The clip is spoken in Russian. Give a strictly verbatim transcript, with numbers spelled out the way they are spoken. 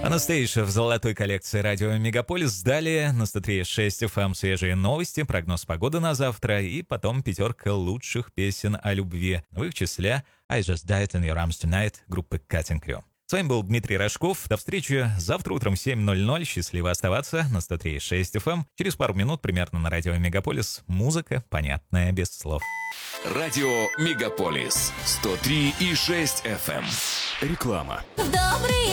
Анастейша в золотой коллекции радио «Мегаполис». Далее на сто три и шесть эф эм свежие новости, прогноз погоды на завтра и потом пятерка лучших песен о любви. В их числе «I Just Died in Your Arms Tonight» группы Cutting Crew. С вами был Дмитрий Рожков. До встречи завтра утром в семь ноль ноль. Счастливо оставаться на сто три и шесть эф эм. Через пару минут примерно на радио «Мегаполис» музыка, понятная без слов. Радио «Мегаполис» сто три и шесть эф эм. Реклама. Добрые